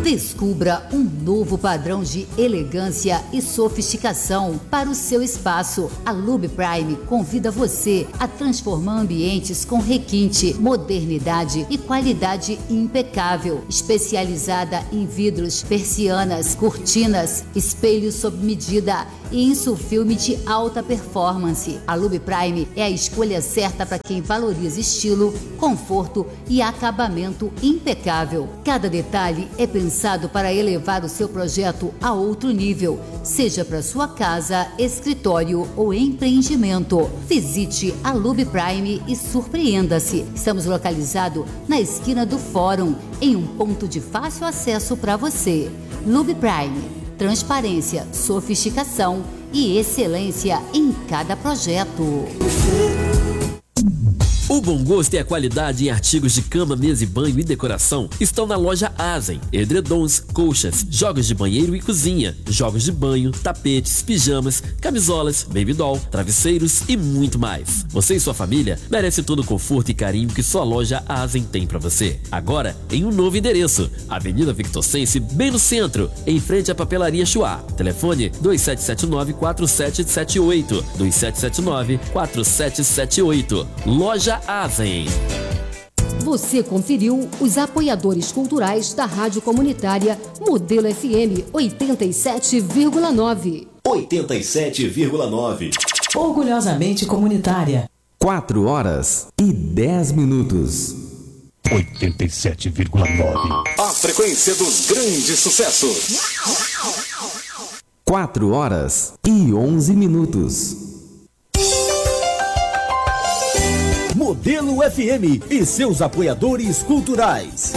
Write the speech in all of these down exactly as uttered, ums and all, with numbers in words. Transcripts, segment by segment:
Descubra um novo padrão de elegância e sofisticação para o seu espaço. A Lube Prime convida você a transformar ambientes com requinte, modernidade e qualidade impecável. Especializada em vidros, persianas, cortinas, espelhos sob medida e insufilme de alta performance. A Lube Prime é a escolha certa para quem valoriza estilo, conforto e acabamento impecável. Cada detalhe é pensado para elevar o seu projeto a outro nível, seja para sua casa, escritório ou empreendimento. Visite a Lube Prime e surpreenda-se. Estamos localizados na esquina do Fórum, em um ponto de fácil acesso para você. Lube Prime. Transparência, sofisticação e excelência em cada projeto. O bom gosto e a qualidade em artigos de cama, mesa e banho e decoração estão na loja Azen. Edredons, colchas, jogos de banheiro e cozinha, jogos de banho, tapetes, pijamas, camisolas, baby doll, travesseiros e muito mais. Você e sua família merecem todo o conforto e carinho que sua loja Azen tem para você. Agora, em um novo endereço, Avenida Victor Sense, bem no centro, em frente à Papelaria Chuá. Telefone dois sete sete nove, quatro sete sete oito, dois sete sete nove, quatro sete sete oito. Loja Azen. Você conferiu os apoiadores culturais da Rádio Comunitária Modelo F M oitenta e sete vírgula nove. oitenta e sete vírgula nove. Orgulhosamente comunitária. quatro horas e dez minutos. oitenta e sete vírgula nove. A frequência dos grandes sucessos. quatro horas e onze minutos. Modelo F M e seus apoiadores culturais.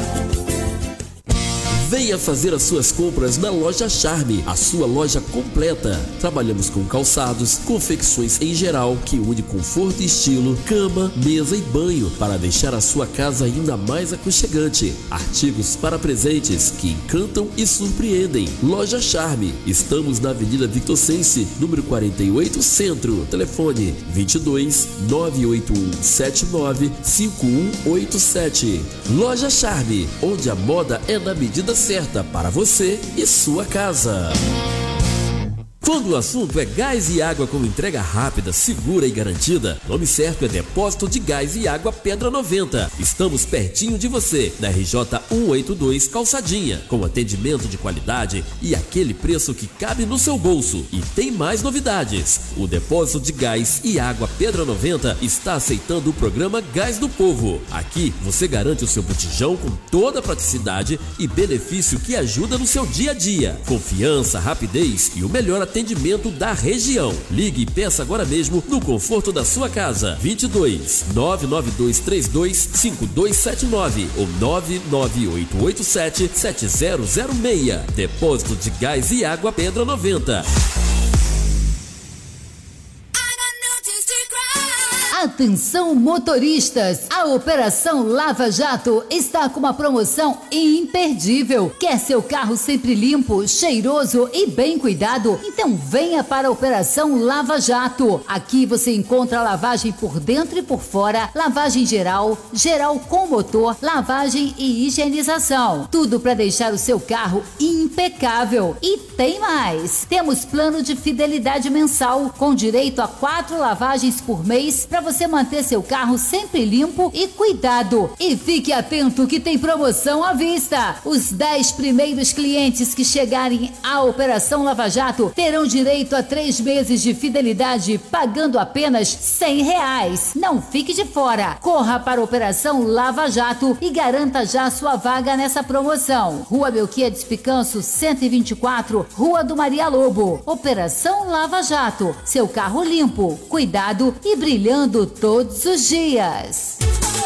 Venha fazer as suas compras na Loja Charme, a sua loja completa. Trabalhamos com calçados, confecções em geral, que une conforto e estilo, cama, mesa e banho, para deixar a sua casa ainda mais aconchegante. Artigos para presentes que encantam e surpreendem. Loja Charme. Estamos na Avenida Victor Sense, número quarenta e oito, Centro. Telefone vinte e dois, nove oito um sete nove, cinco um oito sete. Loja Charme, onde a moda é na medida certa para você e sua casa. Quando o assunto é gás e água com entrega rápida, segura e garantida, nome certo é Depósito de Gás e Água Pedra noventa. Estamos pertinho de você, na R J cento e oitenta e dois Calçadinha, com atendimento de qualidade e aquele preço que cabe no seu bolso. E tem mais novidades. O Depósito de Gás e Água Pedra noventa está aceitando o programa Gás do Povo. Aqui você garante o seu botijão com toda a praticidade e benefício que ajuda no seu dia a dia. Confiança, rapidez e o melhor atendimento atendimento da região. Ligue e peça agora mesmo no conforto da sua casa. vinte e dois, nove nove dois três dois, cinco dois sete nove ou nove nove oito oito sete, sete zero zero seis. Depósito de Gás e Água Pedra noventa. Atenção motoristas, a Operação Lava Jato está com uma promoção imperdível. Quer seu carro sempre limpo, cheiroso e bem cuidado? Então venha para a Operação Lava Jato. Aqui você encontra lavagem por dentro e por fora, lavagem geral, geral com motor, lavagem e higienização. Tudo para deixar o seu carro impecável. E tem mais! Temos plano de fidelidade mensal com direito a quatro lavagens por mês para você manter seu carro sempre limpo e cuidado. E fique atento que tem promoção à vista. Os dez primeiros clientes que chegarem à Operação Lava Jato terão direito a três meses de fidelidade pagando apenas cem reais. Não fique de fora. Corra para a Operação Lava Jato e garanta já sua vaga nessa promoção. Rua Belquia Picanço, cento e vinte e quatro, Rua do Maria Lobo. Operação Lava Jato. Seu carro limpo, cuidado e brilhando todos os dias.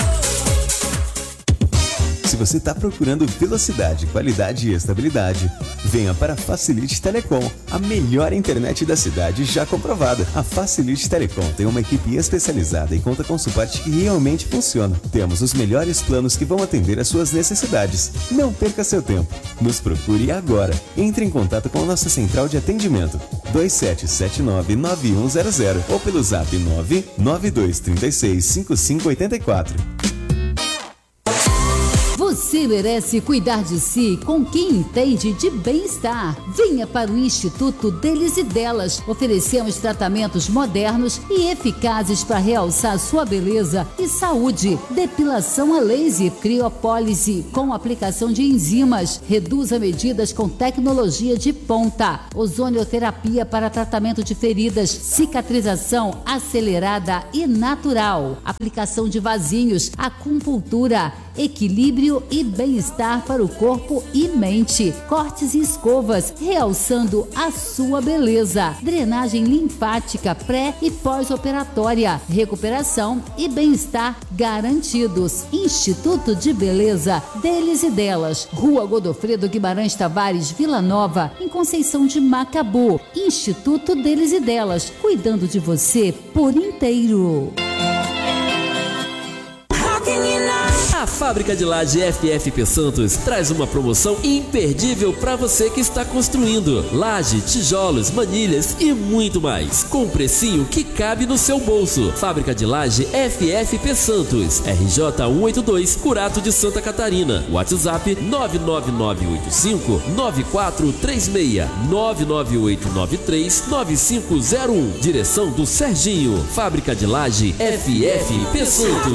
Se você está procurando velocidade, qualidade e estabilidade, venha para a Facilite Telecom, a melhor internet da cidade já comprovada. A Facilite Telecom tem uma equipe especializada e conta com suporte que realmente funciona. Temos os melhores planos que vão atender às suas necessidades. Não perca seu tempo. Nos procure agora. Entre em contato com a nossa central de atendimento dois sete sete nove, nove um zero zero ou pelo zap nove nove dois três seis, cinco cinco oito quatro. Você merece cuidar de si com quem entende de bem-estar. Venha para o Instituto Deles e Delas. Oferecemos tratamentos modernos e eficazes para realçar sua beleza e saúde. Depilação a laser, criopólise com aplicação de enzimas, reduz a medidas com tecnologia de ponta, ozonioterapia para tratamento de feridas, cicatrização acelerada e natural, aplicação de vasinhos, acupuntura, equilíbrio e bem-estar para o corpo e mente, cortes e escovas, realçando a sua beleza, drenagem linfática pré e pós-operatória, recuperação e bem-estar garantidos. Instituto de Beleza Deles e Delas, Rua Godofredo Guimarães Tavares, Vila Nova, em Conceição de Macabu. Instituto Deles e Delas, cuidando de você por inteiro. A Fábrica de Laje F F P Santos traz uma promoção imperdível para você que está construindo. Laje, tijolos, manilhas e muito mais, com um precinho que cabe no seu bolso. Fábrica de Laje F F P Santos, R J cento e oitenta e dois, Curato de Santa Catarina. WhatsApp nove nove nove oito cinco nove quatro três seis, nove nove oito nove três nove cinco zero um. Direção do Serginho. Fábrica de Laje F F P Santos.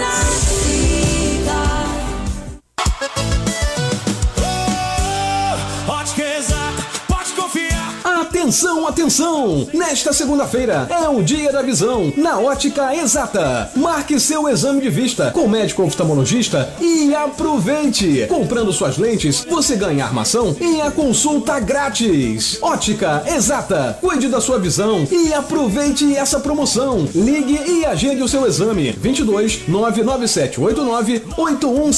Atenção, atenção! Nesta segunda-feira é o Dia da Visão na Ótica Exata. Marque seu exame de vista com o médico oftalmologista e aproveite! Comprando suas lentes, você ganha armação e a consulta grátis. Ótica Exata. Cuide da sua visão e aproveite essa promoção. Ligue e agende o seu exame. vinte e dois, nove nove sete oito nove, oito um